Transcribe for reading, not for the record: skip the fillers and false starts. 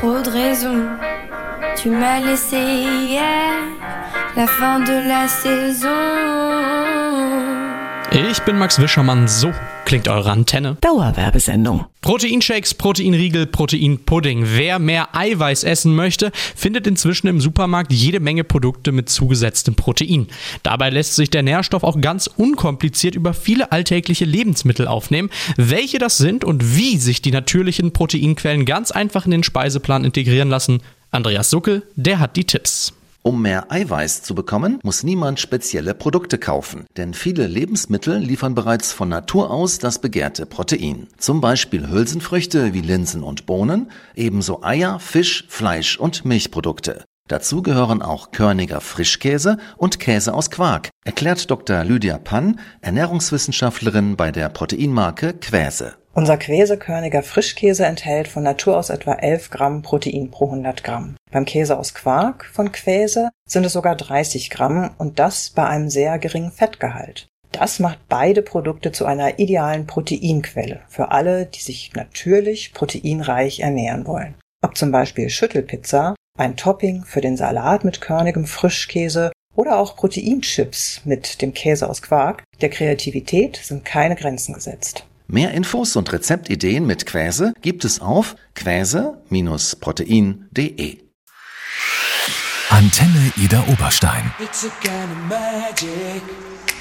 Trop de raisons, tu m'as laissé hier, la fin de la saison. Ich bin Max Wischermann, so klingt eure Antenne. Dauerwerbesendung. Proteinshakes, Proteinriegel, Proteinpudding. Wer mehr Eiweiß essen möchte, findet inzwischen im Supermarkt jede Menge Produkte mit zugesetztem Protein. Dabei lässt sich der Nährstoff auch ganz unkompliziert über viele alltägliche Lebensmittel aufnehmen. Welche das sind und wie sich die natürlichen Proteinquellen ganz einfach in den Speiseplan integrieren lassen, Andreas Suckel, der hat die Tipps. Um mehr Eiweiß zu bekommen, muss niemand spezielle Produkte kaufen, denn viele Lebensmittel liefern bereits von Natur aus das begehrte Protein. Zum Beispiel Hülsenfrüchte wie Linsen und Bohnen, ebenso Eier, Fisch, Fleisch und Milchprodukte. Dazu gehören auch körniger Frischkäse und Käse aus Quark, erklärt Dr. Lydia Pann, Ernährungswissenschaftlerin bei der Proteinmarke Quäse. Unser Quäsekörniger Frischkäse enthält von Natur aus etwa 11 Gramm Protein pro 100 Gramm. Beim Käse aus Quark von Quäse sind es sogar 30 Gramm und das bei einem sehr geringen Fettgehalt. Das macht beide Produkte zu einer idealen Proteinquelle für alle, die sich natürlich proteinreich ernähren wollen. Ob zum Beispiel Schüttelpizza, ein Topping für den Salat mit körnigem Frischkäse oder auch Proteinchips mit dem Käse aus Quark, der Kreativität sind keine Grenzen gesetzt. Mehr Infos und Rezeptideen mit Quäse gibt es auf quäse-protein.de. Antenne Ida Oberstein. It's a kind of magic.